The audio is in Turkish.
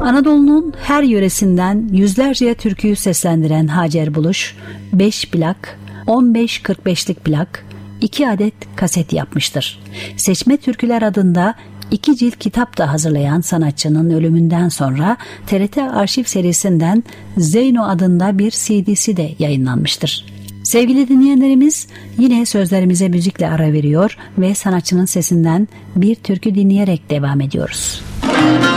Anadolu'nun her yöresinden yüzlerce türküyü seslendiren Hacer Buluş, 5 plak, 15-45'lik plak, 2 adet kaset yapmıştır. Seçme Türküler adında 2 cilt kitap da hazırlayan sanatçının ölümünden sonra TRT Arşiv serisinden Zeyno adında bir CD'si de yayınlanmıştır. Sevgili dinleyenlerimiz, yine sözlerimize müzikle ara veriyor ve sanatçının sesinden bir türkü dinleyerek devam ediyoruz.